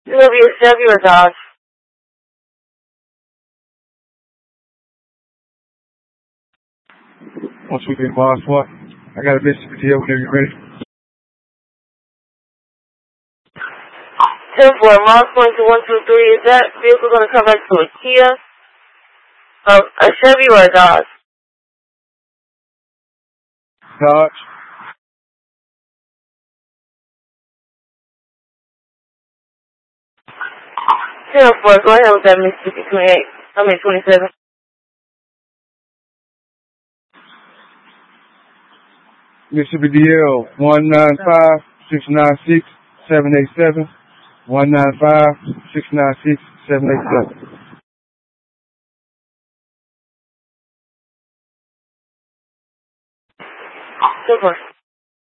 It'll be a Chevy or Dodge. Once we get boss what? I got a message for you whenever you're ready. 10-4, Mars point to 123. Is that vehicle going to come back to a Kia, a Chevy or a Dodge? Dodge. Go ahead with that Mississippi 27. Mississippi DL 195-696-787. 195-696-787. Super.